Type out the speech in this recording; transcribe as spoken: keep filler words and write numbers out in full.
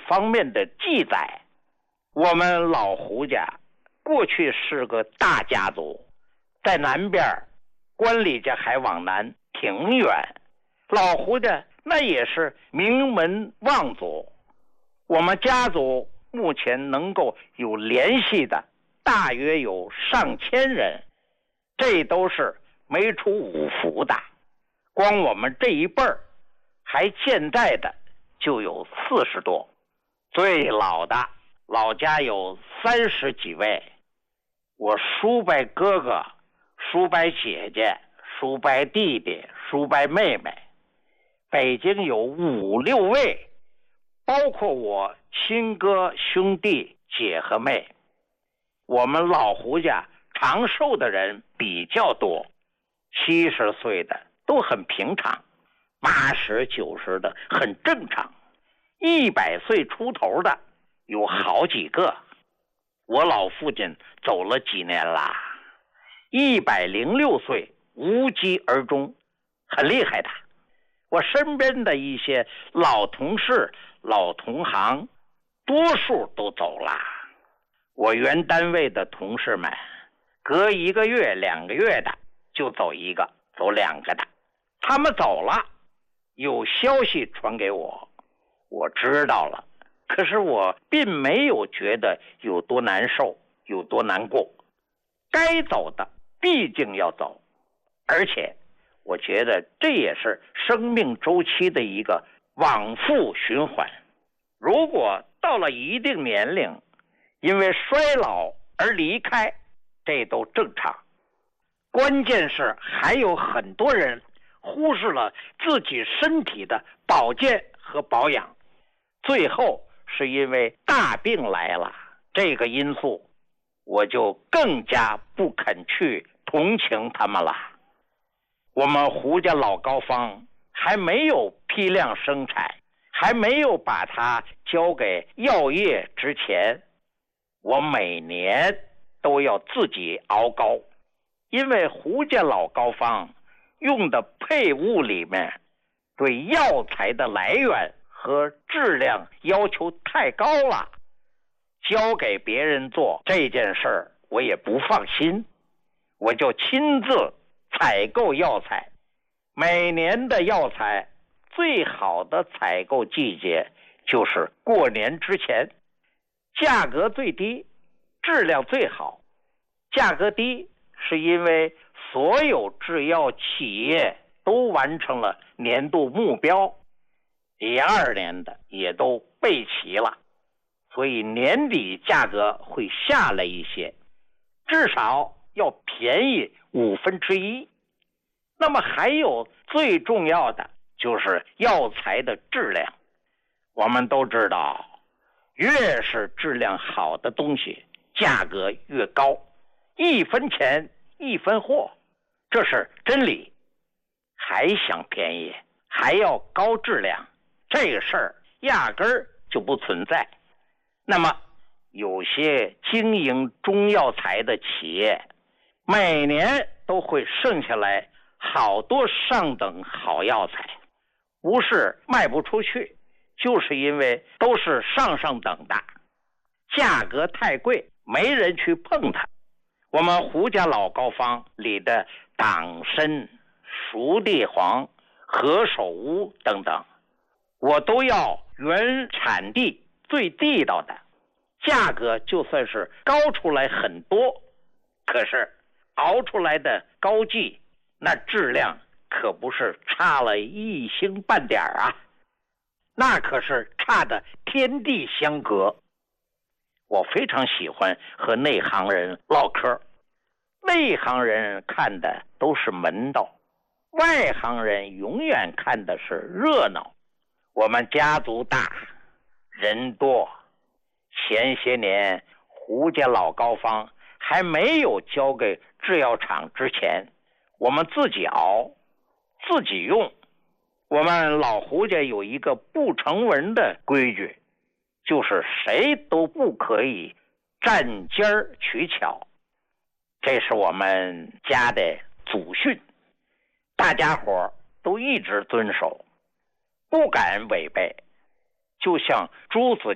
方面的记载。我们老胡家过去是个大家族，在南边，关里家还往南挺远，老胡家那也是名门望族。我们家族目前能够有联系的大约有上千人，这都是没出五福的。光我们这一辈儿还健在的就有四十多，最老的老家有三十几位。我叔伯哥哥、叔伯姐姐、叔伯弟弟、叔伯妹妹，北京有五六位，包括我亲哥兄弟姐和妹。我们老胡家长寿的人比较多，七十岁的都很平常，八十九十的很正常，一百岁出头的有好几个。我老父亲走了几年啦，一百零六岁无疾而终，很厉害的。我身边的一些老同事、老同行，多数都走了。我原单位的同事们，隔一个月、两个月的就走一个，走两个的。他们走了，有消息传给我，我知道了。可是我并没有觉得有多难受，有多难过。该走的毕竟要走，而且我觉得这也是生命周期的一个往复循环。如果到了一定年龄，因为衰老而离开，这都正常。关键是还有很多人忽视了自己身体的保健和保养，最后是因为大病来了，这个因素我就更加不肯去同情他们了。我们胡家老高方还没有批量生产，还没有把它交给药业之前，我每年都要自己熬膏，因为胡家老高方用的配物里面对药材的来源和质量要求太高了，交给别人做这件事儿我也不放心，我就亲自采购药材。每年的药材最好的采购季节就是过年之前，价格最低，质量最好。价格低是因为所有制药企业都完成了年度目标，第二年的也都备齐了，所以年底价格会下来一些，至少要便宜五分之一。那么还有最重要的就是药材的质量。我们都知道，越是质量好的东西，价格越高，一分钱一分货，这是真理。还想便宜，还要高质量，这个事儿压根儿就不存在。那么有些经营中药材的企业，每年都会剩下来好多上等好药材，不是卖不出去，就是因为都是上上等的，价格太贵，没人去碰它。我们胡家老高方里的党参、熟地黄、何首乌等等，我都要原产地最地道的，价格就算是高出来很多，可是熬出来的膏剂那质量可不是差了一星半点啊，那可是差的天地相隔。我非常喜欢和内行人唠嗑，内行人看的都是门道，外行人永远看的是热闹。我们家族大，人多，前些年胡家老高方还没有交给制药厂之前，我们自己熬自己用。我们老胡家有一个不成文的规矩，就是谁都不可以占尖儿取巧，这是我们家的祖训，大家伙都一直遵守，不敢违背。就像朱子